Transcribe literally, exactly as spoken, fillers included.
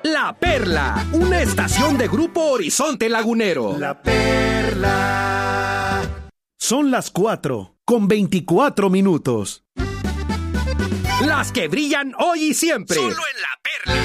La Perla, una estación de Grupo Horizonte Lagunero. La Perla. Son las cuatro, con veinticuatro minutos. Las que brillan hoy y siempre. Solo en La Perla.